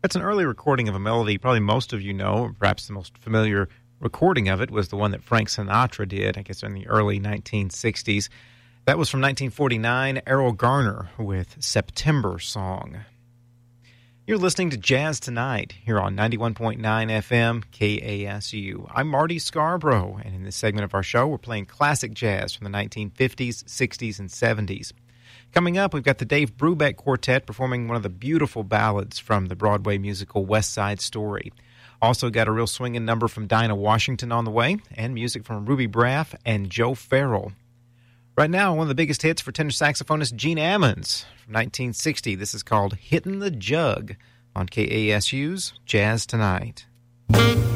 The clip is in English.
That's an early recording of a melody probably most of you know, or perhaps the most familiar recording of it was the one that Frank Sinatra did, I guess in the early 1960s. That was from 1949, Errol Garner with September Song. You're listening to Jazz Tonight here on 91.9 FM KASU. I'm Marty Scarborough, and in this segment of our show, we're playing classic jazz from the 1950s, 60s, and 70s. Coming up, we've got the Dave Brubeck Quartet performing one of the beautiful ballads from the Broadway musical West Side Story. Also got a real swinging number from Dinah Washington on the way, and music from Ruby Braff and Joe Farrell. Right now, one of the biggest hits for tenor saxophonist Gene Ammons from 1960. This is called Hittin' the Jug on KASU's Jazz Tonight.